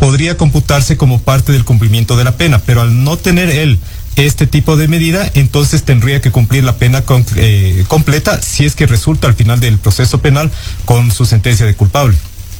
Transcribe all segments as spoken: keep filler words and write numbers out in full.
podría computarse como parte del cumplimiento de la pena, pero al no tener él este tipo de medida, entonces tendría que cumplir la pena con, eh, completa si es que resulta al final del proceso penal con su sentencia de culpable.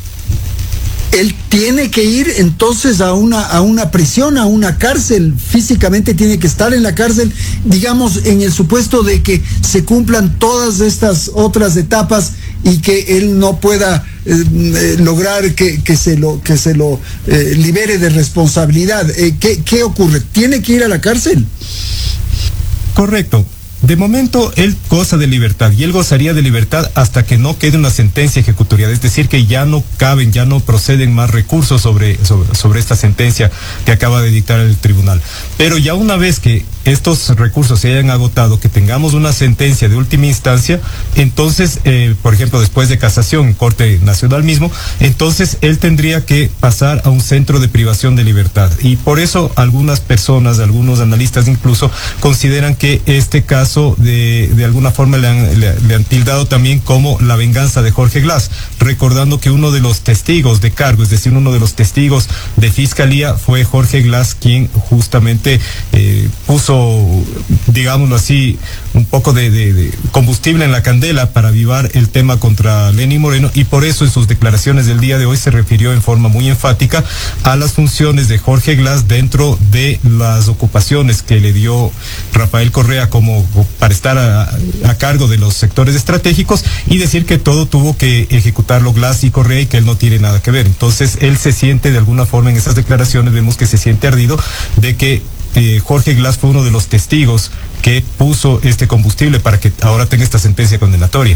Él tiene que ir entonces a una a una prisión, a una cárcel, físicamente tiene que estar en la cárcel, digamos, en el supuesto de que se cumplan todas estas otras etapas y que él no pueda eh, eh, lograr que, que se lo que se lo eh, libere de responsabilidad. Eh, ¿qué, ¿Qué ocurre? ¿Tiene que ir a la cárcel? Correcto. De momento, él goza de libertad y él gozaría de libertad hasta que no quede una sentencia ejecutoriada, es decir, que ya no caben, ya no proceden más recursos sobre, sobre, sobre esta sentencia que acaba de dictar el tribunal. Pero ya una vez que estos recursos se hayan agotado, que tengamos una sentencia de última instancia, entonces, eh, por ejemplo, después de casación en Corte Nacional mismo, entonces él tendría que pasar a un centro de privación de libertad. Y por eso algunas personas, algunos analistas incluso, consideran que este caso De, de alguna forma le han, le, le han tildado también como la venganza de Jorge Glass, recordando que uno de los testigos de cargo, es decir, uno de los testigos de fiscalía fue Jorge Glass, quien justamente eh, puso, digámoslo así, un poco de, de, de combustible en la candela para avivar el tema contra Lenín Moreno, y por eso en sus declaraciones del día de hoy se refirió en forma muy enfática a las funciones de Jorge Glass dentro de las ocupaciones que le dio Rafael Correa como para estar a, a cargo de los sectores estratégicos, y decir que todo tuvo que ejecutarlo Glass y Correa y que él no tiene nada que ver. Entonces él se siente de alguna forma, en esas declaraciones vemos que se siente ardido de que eh, Jorge Glass fue uno de los testigos que puso este combustible para que ahora tenga esta sentencia condenatoria.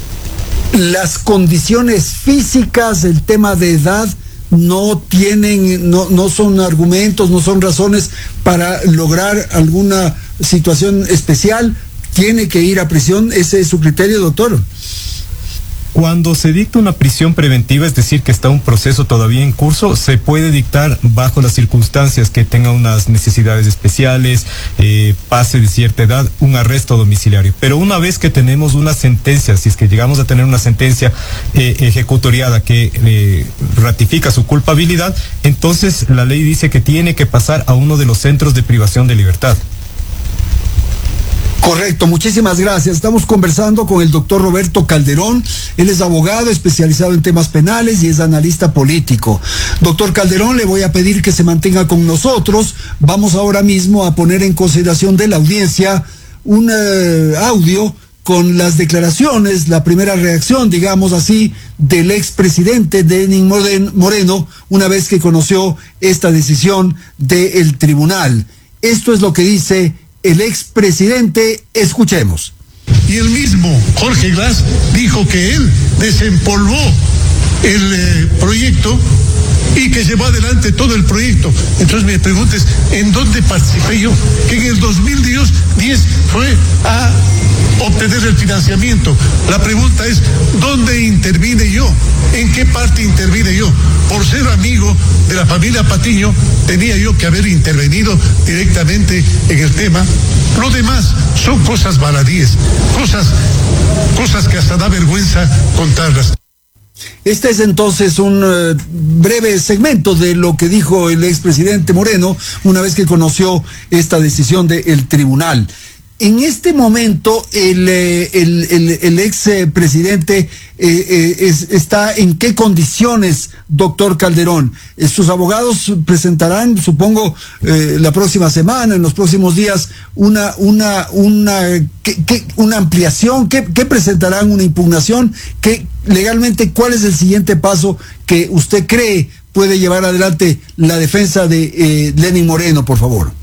Las condiciones físicas, el tema de edad, no tienen, no, no son argumentos, no son razones para lograr alguna situación especial. Tiene que ir a prisión, ese es su criterio, doctor. Cuando se dicta una prisión preventiva, es decir, que está un proceso todavía en curso, se puede dictar bajo las circunstancias que tenga unas necesidades especiales, eh, pase de cierta edad, un arresto domiciliario. Pero una vez que tenemos una sentencia, si es que llegamos a tener una sentencia eh, ejecutoriada que eh, ratifica su culpabilidad, entonces la ley dice que tiene que pasar a uno de los centros de privación de libertad. Correcto, muchísimas gracias. Estamos conversando con el doctor Roberto Calderón. Él es abogado especializado en temas penales y es analista político. Doctor Calderón, le voy a pedir que se mantenga con nosotros. Vamos ahora mismo a poner en consideración de la audiencia un uh, audio con las declaraciones, la primera reacción, digamos así, del expresidente Lenín Moreno, una vez que conoció esta decisión del tribunal. Esto es lo que dice el expresidente. Escuchemos. Y el mismo Jorge Glass dijo que él desempolvó el eh, proyecto y que llevó adelante todo el proyecto. Entonces me preguntes, ¿en dónde participé yo? Que en el dos mil diez fue a obtener el financiamiento. La pregunta es, ¿dónde intervine yo? ¿En qué parte intervine yo? Por ser amigo de la familia Patiño, tenía yo que haber intervenido directamente en el tema. Lo demás son cosas baladíes, cosas, cosas que hasta da vergüenza contarlas. Este es entonces un uh, breve segmento de lo que dijo el expresidente Moreno una vez que conoció esta decisión del tribunal. En este momento, el, el, el, el expresidente eh, eh, es, está en qué condiciones, doctor Calderón. Eh, sus abogados presentarán, supongo, eh, la próxima semana, en los próximos días, una, una, una, ¿qué, qué, una ampliación. ¿Qué, qué presentarán? ¿Una impugnación? ¿Qué, legalmente, cuál es el siguiente paso que usted cree puede llevar adelante la defensa de eh, Lenín Moreno, por favor?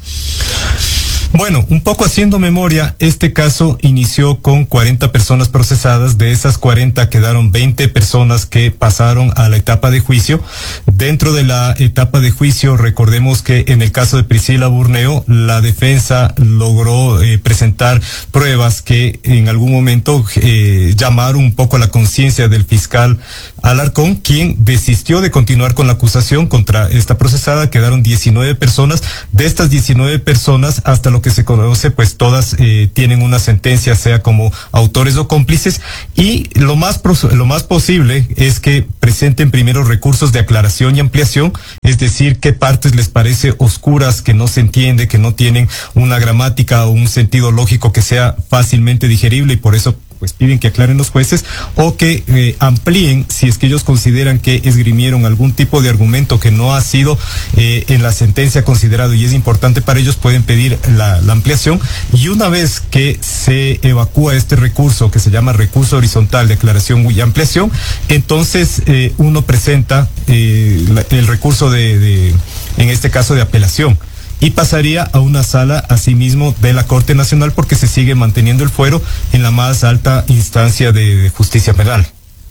Bueno, un poco haciendo memoria, este caso inició con cuarenta personas procesadas. De esas cuarenta quedaron veinte personas que pasaron a la etapa de juicio. Dentro de la etapa de juicio, recordemos que en el caso de Priscila Burneo, la defensa logró eh, presentar pruebas que en algún momento eh, llamaron un poco a la conciencia del fiscal Alarcón, quien desistió de continuar con la acusación contra esta procesada. Quedaron diecinueve personas. De estas diecinueve personas, hasta lo lo que se conoce, pues todas eh, tienen una sentencia, sea como autores o cómplices, y lo más lo más posible es que presenten primero recursos de aclaración y ampliación, es decir, qué partes les parece oscuras, que no se entiende, que no tienen una gramática o un sentido lógico que sea fácilmente digerible, y por eso pues piden que aclaren los jueces, o que eh, amplíen si es que ellos consideran que esgrimieron algún tipo de argumento que no ha sido eh, en la sentencia considerado y es importante para ellos, pueden pedir la, la ampliación, y una vez que se evacúa este recurso que se llama recurso horizontal de aclaración y ampliación, entonces eh, uno presenta eh, la, el recurso de, de, en este caso de apelación, y pasaría a una sala asimismo de la Corte Nacional, porque se sigue manteniendo el fuero en la más alta instancia de, de justicia penal.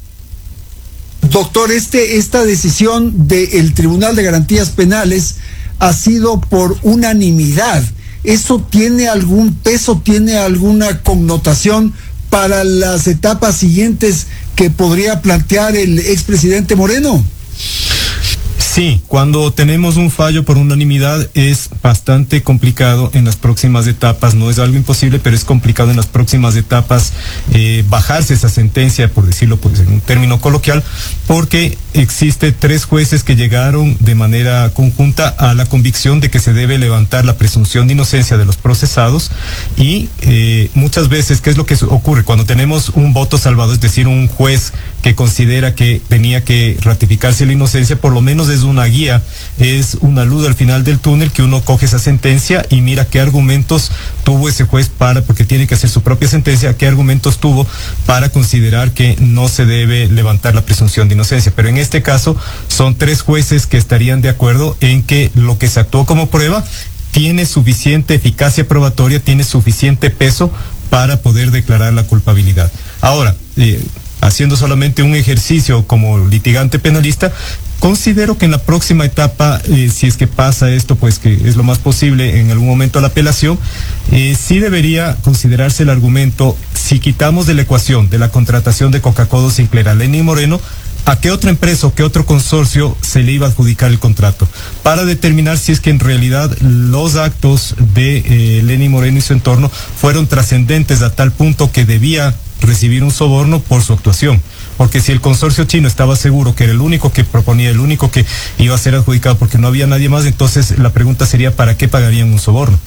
Doctor, este, esta decisión del Tribunal de Garantías Penales ha sido por unanimidad. ¿Eso tiene algún peso, tiene alguna connotación para las etapas siguientes que podría plantear el expresidente Moreno? Sí, cuando tenemos un fallo por unanimidad es bastante complicado en las próximas etapas, no es algo imposible, pero es complicado en las próximas etapas eh, bajarse esa sentencia, por decirlo pues, en un término coloquial, porque existe tres jueces que llegaron de manera conjunta a la convicción de que se debe levantar la presunción de inocencia de los procesados, y eh, muchas veces, ¿qué es lo que ocurre? Cuando tenemos un voto salvado, es decir, un juez que considera que tenía que ratificarse la inocencia, por lo menos es una guía, es una luz al final del túnel, que uno coge esa sentencia y mira qué argumentos tuvo ese juez para, porque tiene que hacer su propia sentencia, qué argumentos tuvo para considerar que no se debe levantar la presunción de inocencia. Pero en este caso son tres jueces que estarían de acuerdo en que lo que se actuó como prueba tiene suficiente eficacia probatoria, tiene suficiente peso para poder declarar la culpabilidad. Ahora, eh, haciendo solamente un ejercicio como litigante penalista, considero que en la próxima etapa, eh, si es que pasa esto, pues que es lo más posible en algún momento la apelación, eh, sí debería considerarse el argumento, si quitamos de la ecuación de la contratación de Coca-Cola Sinclair a Lenín Moreno, ¿a qué otra empresa o qué otro consorcio se le iba a adjudicar el contrato? Para determinar si es que en realidad los actos de eh, Lenín Moreno y su entorno fueron trascendentes a tal punto que debía recibir un soborno por su actuación. Porque si el consorcio chino estaba seguro que era el único que proponía, el único que iba a ser adjudicado porque no había nadie más, entonces la pregunta sería, ¿para qué pagarían un soborno?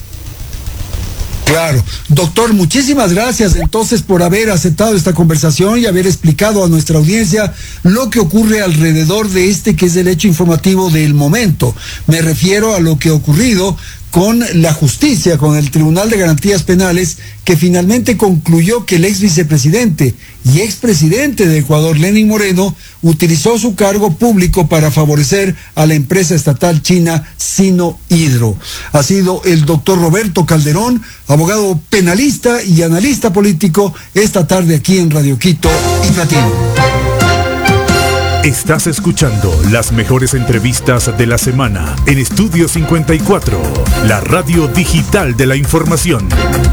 Claro. Doctor, muchísimas gracias entonces por haber aceptado esta conversación y haber explicado a nuestra audiencia lo que ocurre alrededor de este que es el hecho informativo del momento. Me refiero a lo que ha ocurrido con la justicia, con el Tribunal de Garantías Penales, que finalmente concluyó que el ex vicepresidente y expresidente de Ecuador, Lenín Moreno, utilizó su cargo público para favorecer a la empresa estatal china Sinohydro. Ha sido el doctor Roberto Calderón, abogado penalista y analista político, esta tarde aquí en Radio Quito y Platino. Estás escuchando las mejores entrevistas de la semana en Estudio cincuenta y cuatro, la radio digital de la información.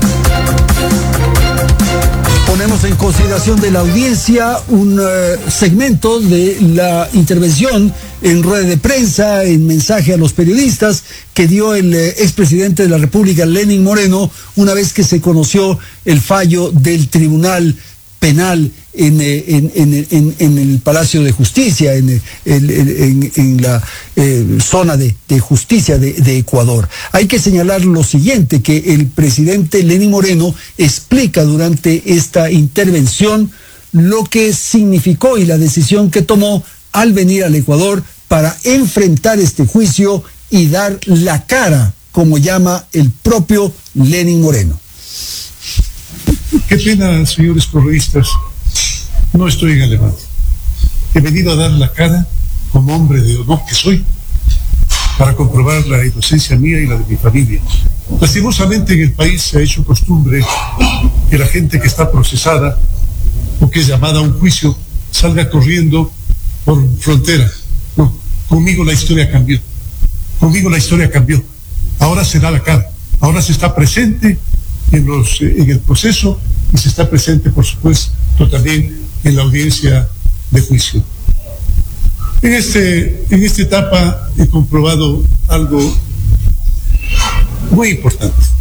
Ponemos en consideración de la audiencia un uh, segmento de la intervención en rueda de prensa, en mensaje a los periodistas, que dio el uh, expresidente de la República, Lenín Moreno, una vez que se conoció el fallo del Tribunal Penal en, en, en, en, en el Palacio de Justicia, en, en, en, en la eh, zona de, de justicia de, de Ecuador. Hay que señalar lo siguiente, que el presidente Lenín Moreno explica durante esta intervención lo que significó y la decisión que tomó al venir al Ecuador para enfrentar este juicio y dar la cara, como llama el propio Lenín Moreno. Qué pena, señores correístas, no estoy en Alemania. He venido a dar la cara como hombre de honor que soy para comprobar la inocencia mía y la de mi familia. Lastimosamente en el país se ha hecho costumbre que la gente que está procesada o que es llamada a un juicio salga corriendo por frontera. No, conmigo la historia cambió. Conmigo la historia cambió. Ahora se da la cara. Ahora se está presente en, los, en el proceso y se está presente, por supuesto, también en la audiencia de juicio. En, este, en esta etapa he comprobado algo muy importante.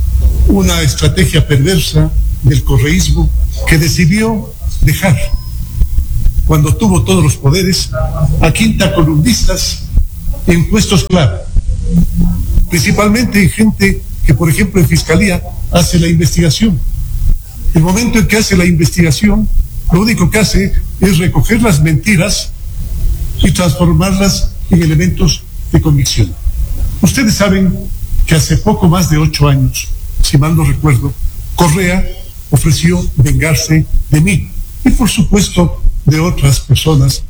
una estrategia perversa del correísmo que decidió dejar, cuando tuvo todos los poderes, a quintacolumnistas en puestos clave, principalmente gente que, por ejemplo, en Fiscalía hace la investigación. El momento en que hace la investigación, lo único que hace es recoger las mentiras y transformarlas en elementos de convicción. Ustedes saben que hace poco más de ocho años, si mal no recuerdo, Correa ofreció vengarse de mí y, por supuesto, de otras personas